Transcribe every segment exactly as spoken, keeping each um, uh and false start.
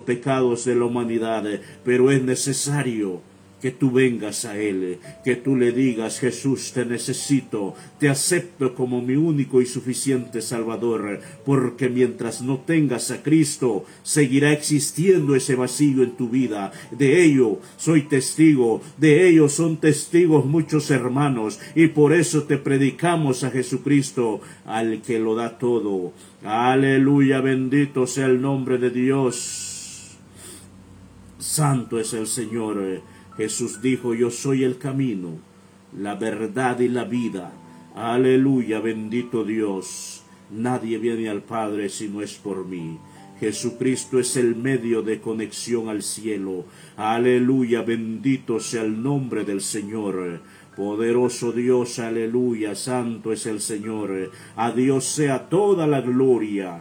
pecados de la humanidad, pero es necesario que tú vengas a Él, que tú le digas: Jesús, te necesito, te acepto como mi único y suficiente Salvador, porque mientras no tengas a Cristo, seguirá existiendo ese vacío en tu vida. De ello soy testigo, de ello son testigos muchos hermanos, y por eso te predicamos a Jesucristo, al que lo da todo. Aleluya, bendito sea el nombre de Dios. Santo es el Señor. Jesús dijo: yo soy el camino, la verdad y la vida. Aleluya, bendito Dios. Nadie viene al Padre si no es por mí. Jesucristo es el medio de conexión al cielo. Aleluya, bendito sea el nombre del Señor. Poderoso Dios, aleluya, santo es el Señor. A Dios sea toda la gloria.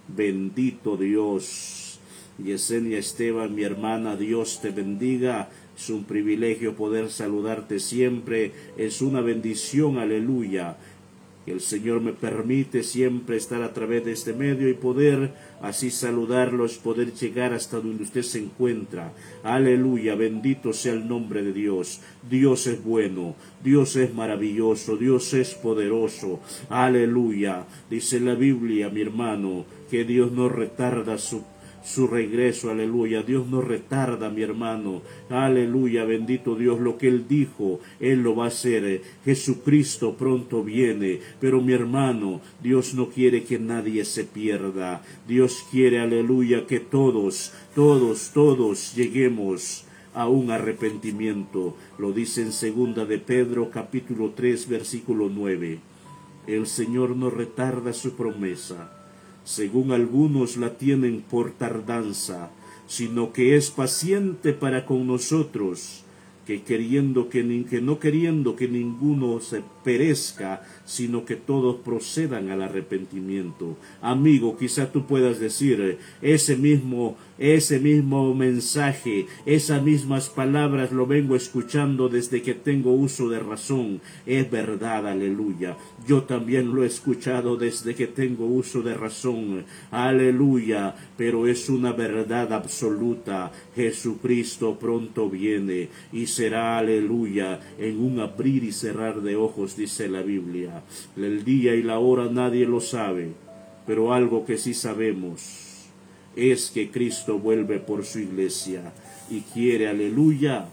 Bendito Dios. Yesenia Esteban, mi hermana, Dios te bendiga. Es un privilegio poder saludarte siempre, es una bendición, aleluya. Que el Señor me permite siempre estar a través de este medio y poder así saludarlos, poder llegar hasta donde usted se encuentra. Aleluya, bendito sea el nombre de Dios. Dios es bueno, Dios es maravilloso, Dios es poderoso. Aleluya, dice la Biblia, mi hermano, que Dios no retarda su su regreso, aleluya. Dios no retarda, mi hermano, aleluya, bendito Dios. Lo que Él dijo, Él lo va a hacer. Jesucristo pronto viene, pero mi hermano, Dios no quiere que nadie se pierda. Dios quiere, aleluya, que todos, todos, todos lleguemos a un arrepentimiento. Lo dice en segunda de Pedro, capítulo tres, versículo nueve. El Señor no retarda su promesa, según algunos la tienen por tardanza, sino que es paciente para con nosotros, que queriendo que, ni, que no queriendo que ninguno se perezca, sino que todos procedan al arrepentimiento. Amigo, quizá tú puedas decir, ese mismo, ese mismo mensaje, esas mismas palabras lo vengo escuchando desde que tengo uso de razón. Es verdad, aleluya. Yo también lo he escuchado desde que tengo uso de razón, aleluya, pero es una verdad absoluta. Jesucristo pronto viene y será, aleluya, en un abrir y cerrar de ojos, dice la Biblia. El día y la hora nadie lo sabe, pero algo que sí sabemos es que Cristo vuelve por su iglesia y quiere, aleluya,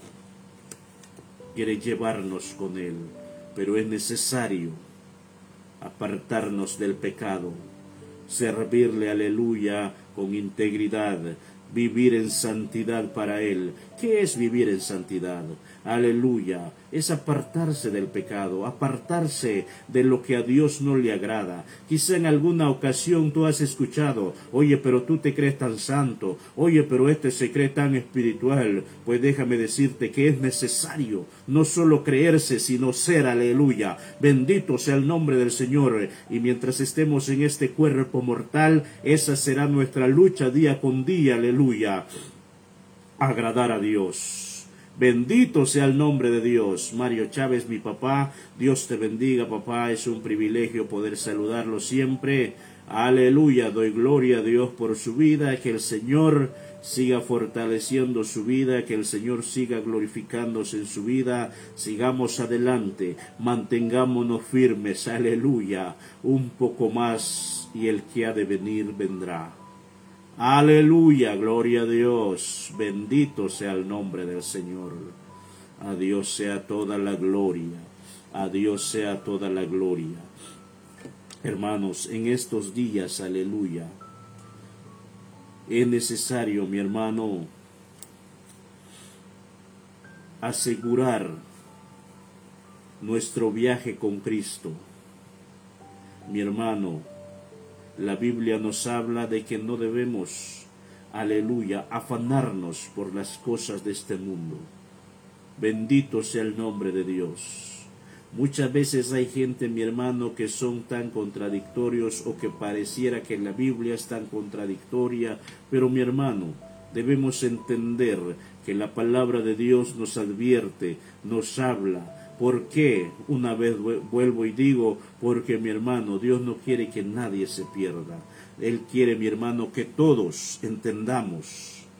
quiere llevarnos con Él, pero es necesario apartarnos del pecado, servirle, aleluya, con integridad, vivir en santidad para Él. ¿Qué es vivir en santidad? Aleluya, es apartarse del pecado, apartarse de lo que a Dios no le agrada. Quizá en alguna ocasión tú has escuchado, oye, pero tú te crees tan santo, oye, pero este se cree tan espiritual. Pues déjame decirte que es necesario no solo creerse, sino ser, aleluya. Bendito sea el nombre del Señor. Y mientras estemos en este cuerpo mortal, esa será nuestra lucha día con día, aleluya. Agradar a Dios. Bendito sea el nombre de Dios. Mario Chávez, mi papá, Dios te bendiga, papá. Es un privilegio poder saludarlo siempre. Aleluya, doy gloria a Dios por su vida, que el Señor siga fortaleciendo su vida, que el Señor siga glorificándose en su vida. Sigamos adelante, mantengámonos firmes, aleluya, un poco más y el que ha de venir vendrá. Aleluya, gloria a Dios, bendito sea el nombre del Señor. A Dios sea toda la gloria, a Dios sea toda la gloria. Hermanos, en estos días, aleluya, es necesario, mi hermano, asegurar nuestro viaje con Cristo. Mi hermano, la Biblia nos habla de que no debemos, aleluya, afanarnos por las cosas de este mundo. Bendito sea el nombre de Dios. Muchas veces hay gente, mi hermano, que son tan contradictorios o que pareciera que la Biblia es tan contradictoria, pero mi hermano, debemos entender que la palabra de Dios nos advierte, nos habla. ¿Por qué? Una vez vuelvo y digo, porque mi hermano, Dios no quiere que nadie se pierda. Él quiere, mi hermano, que todos entendamos